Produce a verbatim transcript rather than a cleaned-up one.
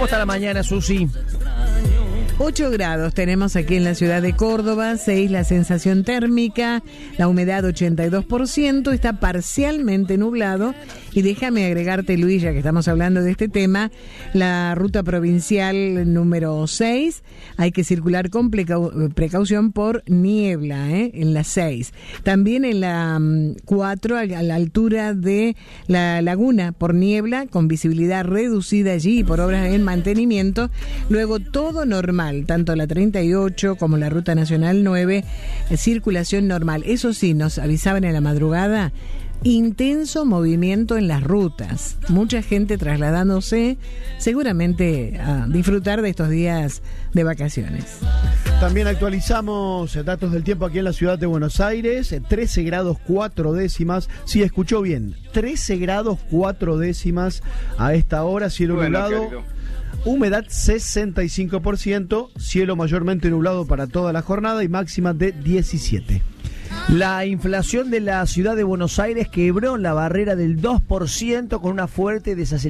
¿Cómo está la mañana, Susi? ocho grados tenemos aquí en la ciudad de Córdoba, seis la sensación térmica, la humedad ochenta y dos por ciento, está parcialmente nublado. Y déjame agregarte, Luis, ya que estamos hablando de este tema, la ruta provincial número seis, hay que circular con precau- precaución por niebla, ¿eh? En la seis. También en la um, cuatro, a, a la altura de la laguna, por niebla, con visibilidad reducida allí por obras en mantenimiento. Luego todo normal, tanto la treinta y ocho como la ruta nacional nueve, eh, circulación normal. Eso sí, nos avisaban en la madrugada, intenso movimiento en las rutas, mucha gente trasladándose seguramente a disfrutar de estos días de vacaciones. También actualizamos datos del tiempo aquí en la ciudad de Buenos Aires, trece grados cuatro décimas, sí, escuchó bien, trece grados cuatro décimas a esta hora, cielo bueno, nublado, humedad sesenta y cinco por ciento, cielo mayormente nublado para toda la jornada y máxima de diecisiete. La inflación de la ciudad de Buenos Aires quebró la barrera del dos por ciento con una fuerte desaceleración